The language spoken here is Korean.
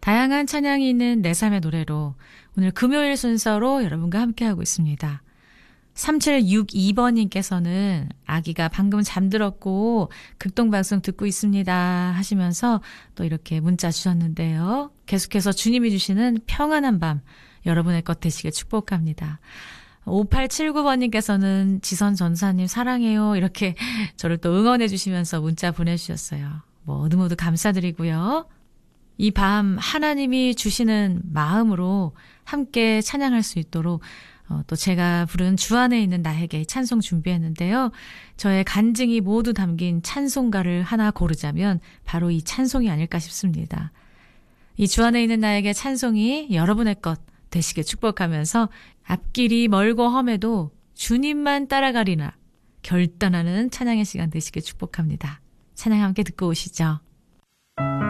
다양한 찬양이 있는 내 삶의 노래로 오늘 금요일 순서로 여러분과 함께하고 있습니다. 3762번님께서는 아기가 방금 잠들었고 극동방송 듣고 있습니다 하시면서 또 이렇게 문자 주셨는데요. 계속해서 주님이 주시는 평안한 밤 여러분의 것 되시길 축복합니다. 5879번님께서는 지선 전사님 사랑해요 이렇게 저를 또 응원해 주시면서 문자 보내주셨어요. 모두 감사드리고요. 이 밤 하나님이 주시는 마음으로 함께 찬양할 수 있도록 또 제가 부른 주 안에 있는 나에게 찬송 준비했는데요. 저의 간증이 모두 담긴 찬송가를 하나 고르자면 바로 이 찬송이 아닐까 싶습니다. 이 주 안에 있는 나에게 찬송이 여러분의 것 되시길 축복하면서 앞길이 멀고 험해도 주님만 따라가리라 결단하는 찬양의 시간 되시길 축복합니다. 찬양 함께 듣고 오시죠.